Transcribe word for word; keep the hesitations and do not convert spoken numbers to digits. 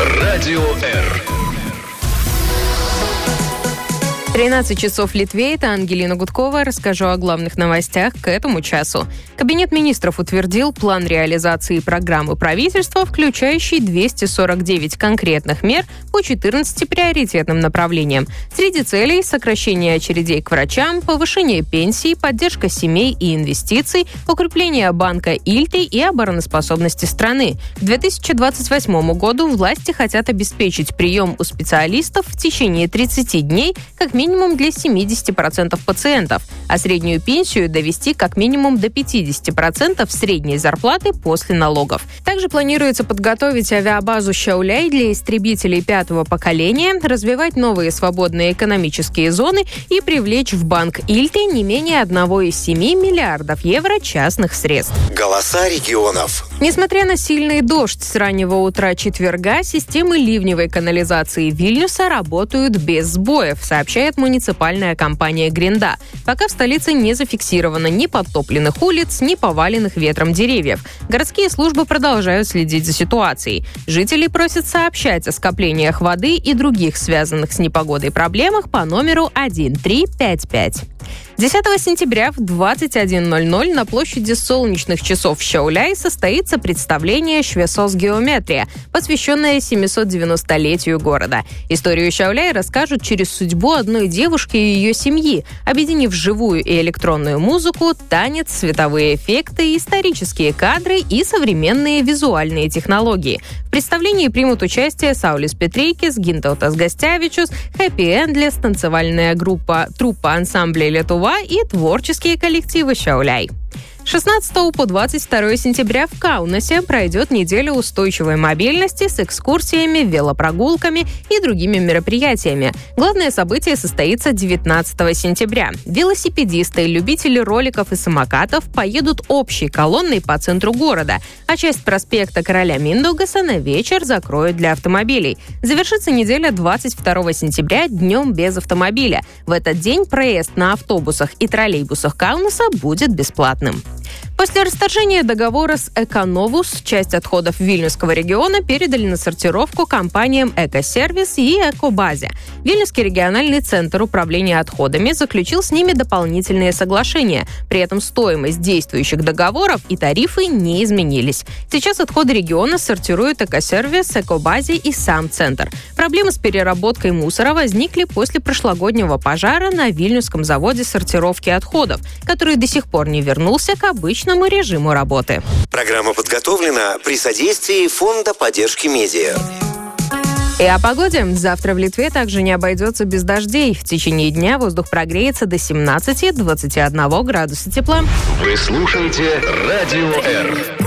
Радио Р. тринадцать часов в Литве. Это Ангелина Гудкова. Расскажу о главных новостях к этому часу. Кабинет министров утвердил план реализации программы правительства, включающий двести сорок девять конкретных мер по четырнадцати приоритетным направлениям. Среди целей – сокращение очередей к врачам, повышение пенсий, поддержка семей и инвестиций, укрепление банка Ильти и обороноспособности страны. К две тысячи двадцать восьмому году власти хотят обеспечить прием у специалистов в течение тридцати дней как минимум минимум для семидесяти процентов пациентов, а среднюю пенсию довести как минимум до пятидесяти процентов средней зарплаты после налогов. Также планируется подготовить авиабазу Шауляй для истребителей пятого поколения, развивать новые свободные экономические зоны и привлечь в банк Ильти не менее одного из семи миллиардов евро частных средств. Голоса регионов. Несмотря на сильный дождь с раннего утра четверга, системы ливневой канализации Вильнюса работают без сбоев, сообщает муниципальная компания «Гринда». Пока в столице не зафиксировано ни подтопленных улиц, ни поваленных ветром деревьев. Городские службы продолжают следить за ситуацией. Жители просят сообщать о скоплениях воды и других связанных с непогодой проблемах по номеру один три пять пять. десятого сентября в двадцать один ноль ноль на площади солнечных часов в Шауляй состоится представление «Швесос Геометрия», посвященное семисотдевяностолетию города. Историю Шауляй расскажут через судьбу одной девушки и ее семьи, объединив живую и электронную музыку, танец, световые эффекты, исторические кадры и современные визуальные технологии. В представлении примут участие Саулис Петрейкис, Гинтаутас Гостявичус, Хэппи Эндлес, танцевальная группа труппа ансамбля Летува и творческие коллективы Шауляй. С шестнадцатого по двадцать второе сентября в Каунасе пройдет неделя устойчивой мобильности с экскурсиями, велопрогулками и другими мероприятиями. Главное событие состоится девятнадцатого сентября. Велосипедисты и любители роликов и самокатов поедут общей колонной по центру города, а часть проспекта Короля Миндаугаса на вечер закроют для автомобилей. Завершится неделя двадцать второго сентября днем без автомобиля. В этот день проезд на автобусах и троллейбусах Каунаса будет бесплатным. После расторжения договора с Эконовус часть отходов Вильнюсского региона передали на сортировку компаниям «Экосервис» и «Экобазе». Вильнюсский региональный центр управления отходами заключил с ними дополнительные соглашения. При этом стоимость действующих договоров и тарифы не изменились. Сейчас отходы региона сортируют «Экосервис», «Экобазе» и сам центр. Проблемы с переработкой мусора возникли после прошлогоднего пожара на Вильнюсском заводе сортировки отходов, который до сих пор не вернулся к обычному режиму работы. Программа подготовлена при содействии Фонда поддержки медиа. И о погоде. Завтра в Литве также не обойдется без дождей. В течение дня воздух прогреется до семнадцати-двадцати одного градуса тепла. Вы слушаете Радио Р.